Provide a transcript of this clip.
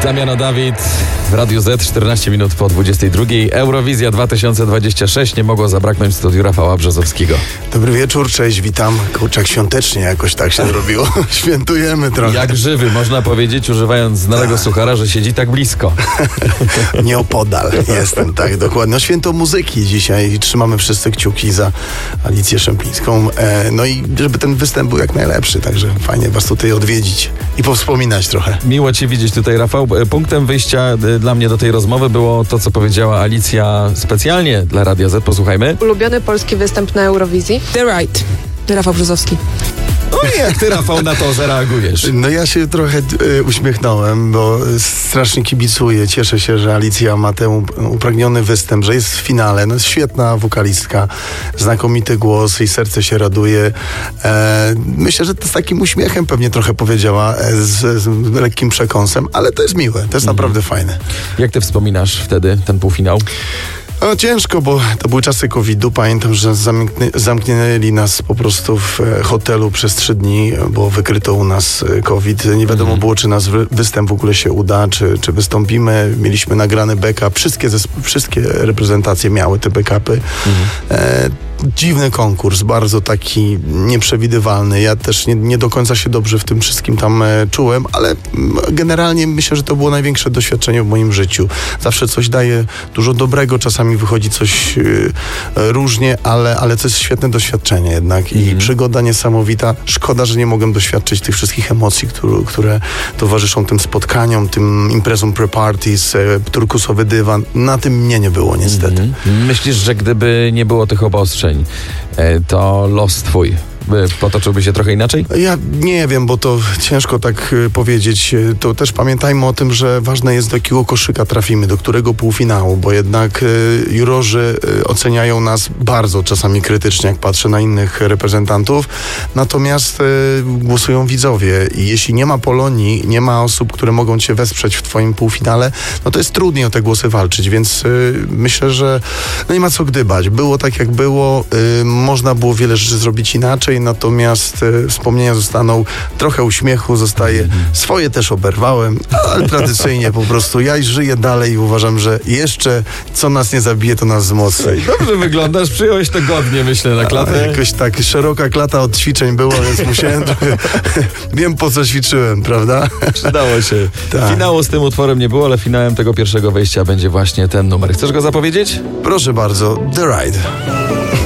Damiano Dawid w Radiu Z, 14 minut po 22. Eurowizja 2026 nie mogło zabraknąć w studiu Rafała Brzozowskiego. Dobry wieczór, cześć, witam. Kurczak, świątecznie jakoś tak się zrobiło. Świętujemy trochę. Jak żywy, można powiedzieć, używając znanego suchara, że siedzi tak blisko. Nieopodal jestem, tak, dokładnie. No, święto muzyki dzisiaj. Trzymamy wszyscy kciuki za Alicję Szemplińską. No i żeby ten występ był jak najlepszy, także fajnie was tutaj odwiedzić i powspominać trochę. Miło cię widzieć tutaj, Rafał. Punktem wyjścia dla mnie do tej rozmowy było to, co powiedziała Alicja specjalnie dla Radia Z. Posłuchajmy. Ulubiony polski występ na Eurowizji? The Ride. Rafał Brzozowski. No i jak ty, Rafał, na to zareagujesz? No ja się trochę uśmiechnąłem, bo strasznie kibicuję. Cieszę się, że Alicja ma ten upragniony występ, że jest w finale. No jest świetna wokalistka, znakomity głos i serce się raduje. Myślę, że to z takim uśmiechem pewnie trochę powiedziała, z lekkim przekąsem, ale to jest miłe, to jest naprawdę fajne. Jak ty wspominasz wtedy ten półfinał? No ciężko, bo to były czasy COVID-u. Pamiętam, że zamknęli nas po prostu w hotelu przez 3 dni, bo wykryto u nas COVID. Nie wiadomo było, czy nasz występ w ogóle się uda, czy wystąpimy. Mieliśmy nagrany backup. Wszystkie reprezentacje miały te backupy. Dziwny konkurs, bardzo taki nieprzewidywalny. Ja też nie do końca się dobrze w tym wszystkim tam czułem, ale generalnie myślę, że to było największe doświadczenie w moim życiu. Zawsze coś daje dużo dobrego, czasami wychodzi coś różnie, ale to jest świetne doświadczenie jednak i przygoda niesamowita. Szkoda, że nie mogłem doświadczyć tych wszystkich emocji, które towarzyszą tym spotkaniom, tym imprezom pre-parties, turkusowy dywan. Na tym mnie nie było niestety. Myślisz, że gdyby nie było tych obostrzeń, to los twój potoczyłby się trochę inaczej? Ja nie wiem, bo to ciężko tak powiedzieć. To też pamiętajmy o tym, że ważne jest, do jakiego koszyka trafimy, do którego półfinału, bo jednak jurorzy oceniają nas bardzo czasami krytycznie, jak patrzę na innych reprezentantów. Natomiast głosują widzowie i jeśli nie ma Polonii, nie ma osób, które mogą cię wesprzeć w twoim półfinale, no to jest trudniej o te głosy walczyć, więc myślę, że no nie ma co gdybać. Było tak, jak było. Można było wiele rzeczy zrobić inaczej, natomiast wspomnienia zostaną, trochę uśmiechu zostaje. Swoje też oberwałem, ale tradycyjnie po prostu ja żyję dalej i uważam, że jeszcze co nas nie zabije, to nas wzmocni. Dobrze wyglądasz, przyjąłeś to godnie, myślę, na klatę. Jakoś tak, szeroka klata od ćwiczeń była, więc musiałem trochę... Wiem, po co ćwiczyłem, prawda? Przydało się. Tak. Finału z tym utworem nie było, ale finałem tego pierwszego wejścia będzie właśnie ten numer. Chcesz go zapowiedzieć? Proszę bardzo, The Ride.